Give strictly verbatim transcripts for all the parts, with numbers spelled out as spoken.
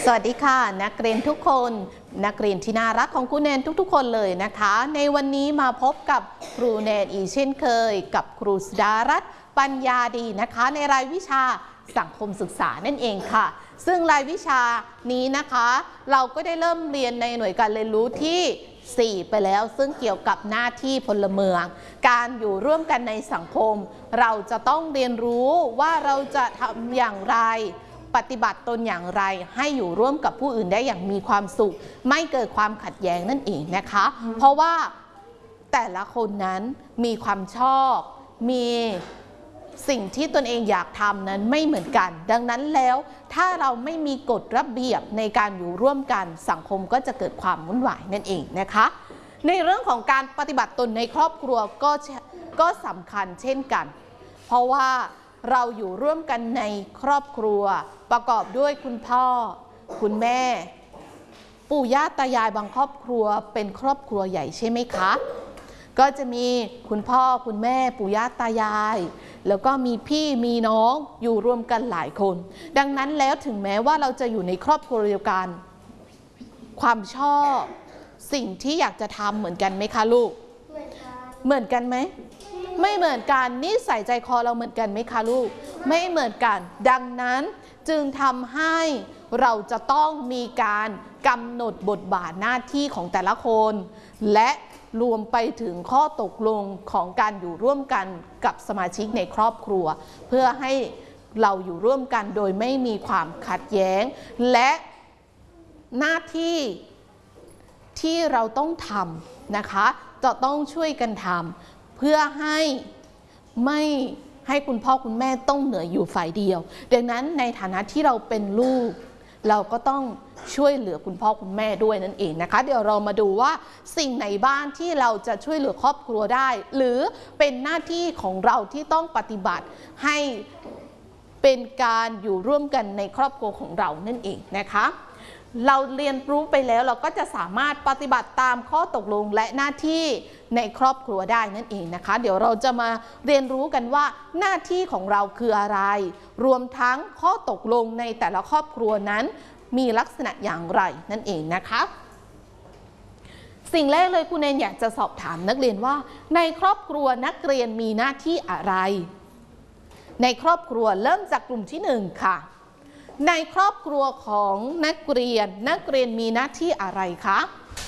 สวัสดีค่ะนักเรียนทุกคนนักเรียนที่น่ารักของครูแนนทุกๆคนเลยนะคะในวันนี้มาพบกับครูแนนอีกเช่นเคยกับครูสุดารัตน์ปัญญาดีนะคะในรายวิชาสังคมศึกษานั่นเองค่ะซึ่งรายวิชานี้นะคะเราก็ได้เริ่มเรียนในหน่วยการเรียนรู้ที่สี่ไปแล้วซึ่งเกี่ยวกับหน้าที่พลเมืองการอยู่ร่วมกันในสังคมเราจะต้องเรียนรู้ว่าเราจะทำอย่างไรปฏิบัติตนอย่างไรให้อยู่ร่วมกับผู้อื่นได้อย่างมีความสุขไม่เกิดความขัดแย้งนั่นเองนะคะเพราะว่าแต่ละคนนั้นมีความชอบมีสิ่งที่ตนเองอยากทำนั้นไม่เหมือนกันดังนั้นแล้วถ้าเราไม่มีกฎระเบียบในการอยู่ร่วมกันสังคมก็จะเกิดความวุ่นวายนั่นเองนะคะในเรื่องของการปฏิบัติตนในครอบครัวก็ก็สำคัญเช่นกันเพราะว่าเราอยู่ร่วมกันในครอบครัวประกอบด้วยคุณพ่อคุณแม่ปู่ย่าตายายบางครอบครัวเป็นครอบครัวใหญ่ใช่ไหมคะก็จะมีคุณพ่อคุณแม่ปู่ย่าตายายแล้วก็มีพี่มีน้องอยู่รวมกันหลายคนดังนั้นแล้วถึงแม้ว่าเราจะอยู่ในครอบครัวเดียวกันความชอบสิ่งที่อยากจะทำเหมือนกันไหมคะลูกเหมือนกันไหมไม่เหมือนกันนิสัยใจคอเราเหมือนกันไหมคะลูกไม่เหมือนกันดังนั้นจึงทำให้เราจะต้องมีการกำหนดบทบาทหน้าที่ของแต่ละคนและรวมไปถึงข้อตกลงของการอยู่ร่วมกันกับสมาชิกในครอบครัวเพื่อให้เราอยู่ร่วมกันโดยไม่มีความขัดแย้งและหน้าที่ที่เราต้องทำนะคะจะต้องช่วยกันทำเพื่อให้ไม่ให้คุณพ่อคุณแม่ต้องเหนื่อยอยู่ฝ่ายเดียวดังนั้นในฐานะที่เราเป็นลูกเราก็ต้องช่วยเหลือคุณพ่อคุณแม่ด้วยนั่นเองนะคะเดี๋ยวเรามาดูว่าสิ่งไหนบ้างที่เราจะช่วยเหลือครอบครัวได้หรือเป็นหน้าที่ของเราที่ต้องปฏิบัติให้เป็นการอยู่ร่วมกันในครอบครัวของเรานั่นเองนะคะเราเรียนรู้ไปแล้วเราก็จะสามารถปฏิบัติตามข้อตกลงและหน้าที่ในครอบครัวได้นั่นเองนะคะเดี๋ยวเราจะมาเรียนรู้กันว่าหน้าที่ของเราคืออะไรรวมทั้งข้อตกลงในแต่ละครอบครัวนั้นมีลักษณะอย่างไรนั่นเองนะคะสิ่งแรกเลยครูเนนอยากจะสอบถามนักเรียนว่าในครอบครัวนักเรียนมีหน้าที่อะไรในครอบครัวเริ่มจากกลุ่มที่หนึ่งค่ะในครอบครัวของนักเรียนนักเรียนมีหน้าที่อะไรคะ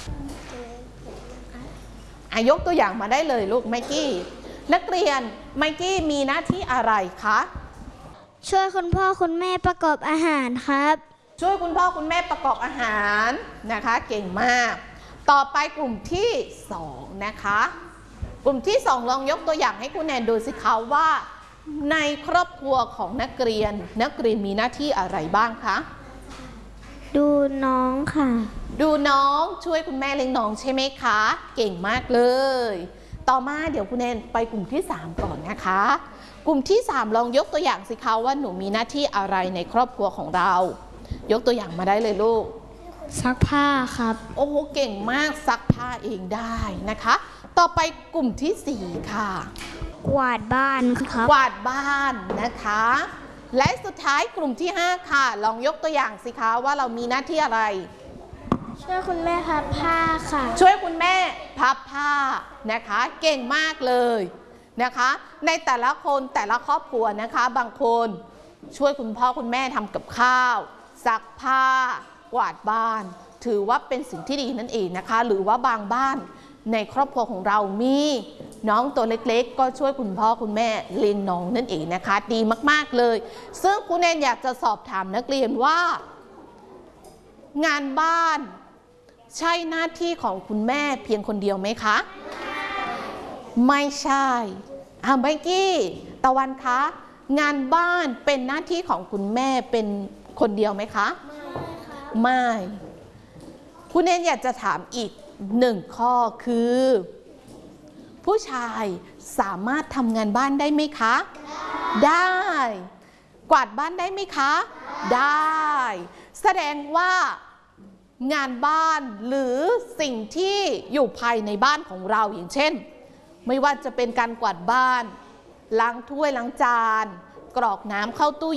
ยกตัวอย่างมาได้เลยลูกไมกี้นักเรียนไมกี้มีหน้าที่อะไรคะช่วยคุณพ่อคุณแม่ประกอบอาหารครับช่วยคุณพ่อคุณแม่ประกอบอาหารนะคะเก่งมากต่อไปกลุ่มที่สองนะคะกลุ่มที่สองลองยกตัวอย่างให้คุณแนนดูสิคะว่าในครอบครัวของนักเรียนนักเรียนมีหน้าที่อะไรบ้างคะดูน้องค่ะดูน้องช่วยคุณแม่เลี้ยงน้องใช่ไหมคะเก่งมากเลยต่อมาเดี๋ยวคุณแนนไปกลุ่มที่สามก่อนนะคะกลุ่มที่สามลองยกตัวอย่างสิคะว่าหนูมีหน้าที่อะไรในครอบครัวของเรายกตัวอย่างมาได้เลยลูกซักผ้าครับโอ้โหเก่งมากซักผ้าเองได้นะคะต่อไปกลุ่มที่สี่ค่ะกวาดบ้านครับกวาดบ้านนะคะและสุดท้ายกลุ่มที่ห้าค่ะลองยกตัวอย่างสิคะว่าเรามีหน้าที่อะไรช่วยคุณแม่พับผ้าค่ะช่วยคุณแม่พับผ้านะคะเก่งมากเลยนะคะในแต่ละคนแต่ละครอบครัวนะคะบางคนช่วยคุณพ่อคุณแม่ทำกับข้าวซักผ้ากวาดบ้านถือว่าเป็นสิ่งที่ดีนั่นเองนะคะหรือว่าบางบ้านในครอบครัวของเรามีน้องตัวเล็กๆก็ช่วยคุณพ่อคุณแม่เลี้ยงน้องนั่นเองนะคะดีมากๆเลยซึ่งครูแนนอยากจะสอบถามนักเรียนว่างานบ้านใช่หน้าที่ของคุณแม่เพียงคนเดียวไหมคะไม่ใช่อ่ะไมกี้ตะวันคะงานบ้านเป็นหน้าที่ของคุณแม่เป็นคนเดียวไหมคะไม่ครูแนนอยากจะถามอีกหนึ่งข้อคือผู้ชายสามารถทำงานบ้านได้ไหมคะได้กวาดบ้านได้ไหมคะได้แสดงว่างานบ้านหรือสิ่งที่อยู่ภายในบ้านของเราอย่างเช่นไม่ว่าจะเป็นการกวาดบ้านล้างถ้วยล้างจานกรอกน้ำเข้าตู้